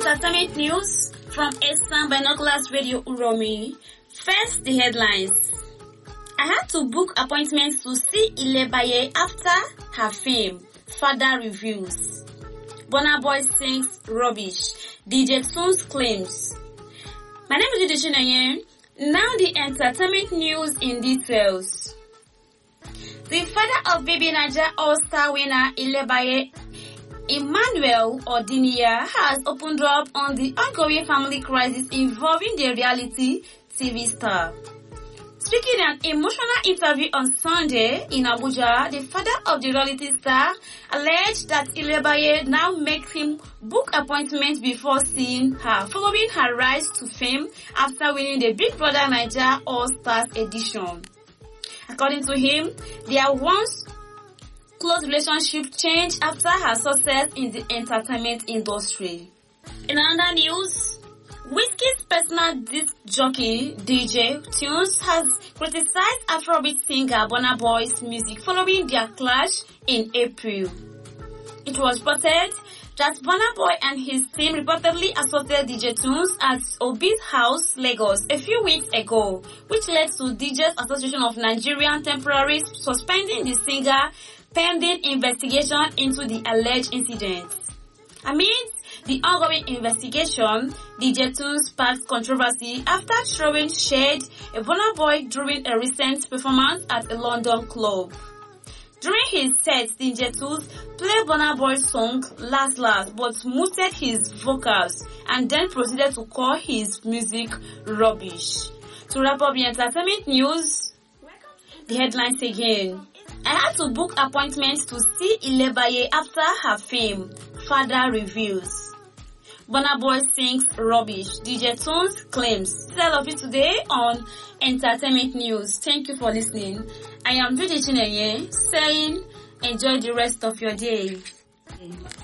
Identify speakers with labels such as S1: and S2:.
S1: entertainment news from Eastern Binoculars Radio Uromi. First, the headlines. I had to book appointments to see Ilebaye after her fame. Father reviews. Burna Boy sings rubbish. DJ Tunes claims. My name is Judy Chinenye. Now the entertainment news in details. The father of Baby Naija All-Star winner Ilebaye, Emmanuel Odinia, has opened up on the ongoing family crisis involving the reality TV star. Speaking in an emotional interview on Sunday in Abuja, the father of the reality star alleged that Ilebaye now makes him book appointments before seeing her, following her rise to fame after winning the Big Brother Naija All-Stars edition. According to him, their once close relationship changed after her success in the entertainment industry. In another news, Wizkid's personal disc jockey DJ Tunes has criticized Afrobeat singer Burna Boy's music following their clash in April. It was reported that Burna Boy and his team reportedly assaulted DJ Tunes at Obi's house, Lagos, a few weeks ago, which led to DJs Association of Nigerian temporarily suspending the singer pending investigation into the alleged incident. Amid the ongoing investigation, DJ Tunes sparked controversy after throwing shade at Burna Boy during a recent performance at a London club. During his set, DJ Tunes played Burna Boy's song Last Last but muted his vocals and then proceeded to call his music rubbish. To wrap up the entertainment news, the headlines again. I had to book appointments to see Ilebaye after her fame. Father reveals. Burna Boy sings rubbish. DJ Tunes claims. This is all of it today on Entertainment News. Thank you for listening. I am Judy Chinenye saying enjoy the rest of your day.